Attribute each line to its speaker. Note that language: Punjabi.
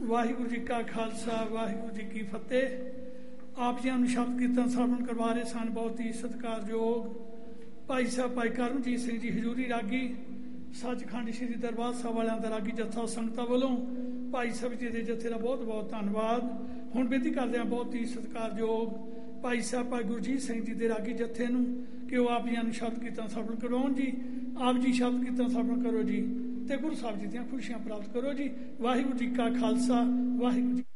Speaker 1: ਵਾਹਿਗੁਰੂ ਜੀ ਕਾ ਖਾਲਸਾ ਵਾਹਿਗੁਰੂ ਜੀ ਕੀ ਫਤਿਹ। ਆਪ ਜੀ ਨੂੰ ਸ਼ਬਦ ਕੀਰਤਨ ਸਰਵਣ ਕਰਵਾ ਰਹੇ ਸਨ ਬਹੁਤ ਹੀ ਸਤਿਕਾਰਯੋਗ ਭਾਈ ਸਾਹਿਬ ਭਾਈ ਕਰਮਜੀਤ ਸਿੰਘ ਜੀ ਹਜ਼ੂਰੀ ਰਾਗੀ, ਸੱਚਖੰਡ ਸ੍ਰੀ ਦਰਬਾਰ ਸਾਹਿਬ ਵਾਲਿਆਂ ਦਾ ਰਾਗੀ ਜੱਥਾ ਸੰਗਤਾਂ ਵੱਲੋਂ ਭਾਈ ਸਾਹਿਬ ਜੀ ਦੇ ਜੱਥੇ ਦਾ ਬਹੁਤ ਬਹੁਤ ਧੰਨਵਾਦ। ਹੁਣ ਬੇਨਤੀ ਕਰਦੇ ਹਾਂ ਬਹੁਤ ਹੀ ਸਤਿਕਾਰਯੋਗ ਭਾਈ ਸਾਹਿਬ ਭਾਈ ਗੁਰਜੀਤ ਸਿੰਘ ਜੀ ਦੇ ਰਾਗੀ ਜੱਥੇ ਨੂੰ ਕਿ ਉਹ ਆਪ ਜੀ ਨੂੰ ਸ਼ਬਦ ਕੀਰਤਨ ਸਰਵਣ ਕਰਵਾਉਣ ਜੀ। ਆਪ ਜੀ ਸ਼ਬਦ ਕੀਰਤਨ ਸਰਵਣ ਕਰੋ ਜੀ ਤੇ ਗੁਰੂ ਸਾਹਿਬ ਜੀ ਦੀਆਂ ਖੁਸ਼ੀਆਂ ਪ੍ਰਾਪਤ ਕਰੋ ਜੀ। ਵਾਹਿਗੁਰੂ ਜੀ ਕਾ ਖਾਲਸਾ ਵਾਹਿਗੁਰੂ ਜੀ।